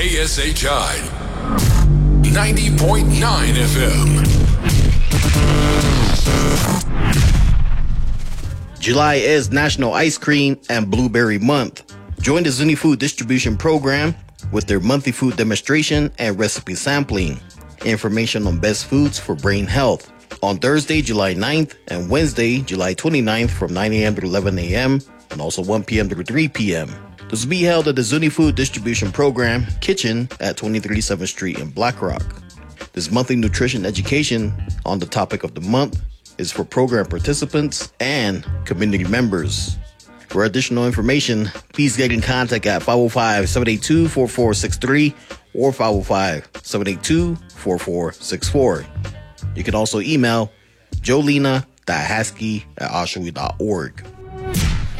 KSHI 90.9 FM. July is National Ice Cream and Blueberry Month. Join the Zuni Food Distribution Program with their monthly food demonstration and recipe sampling. Information on best foods for brain health on Thursday, July 9th and Wednesday, July 29th from 9 a.m. to 11 a.m. and also 1 p.m. to 3 p.m. This will be held at the Zuni Food Distribution Program Kitchen at 237th Street in Black Rock. This monthly nutrition education on the topic of the month is for program participants and community members. For additional information, please get in contact at 505-782-4463 or 505-782-4464. You can also email jolena.haskey@oshawa.org.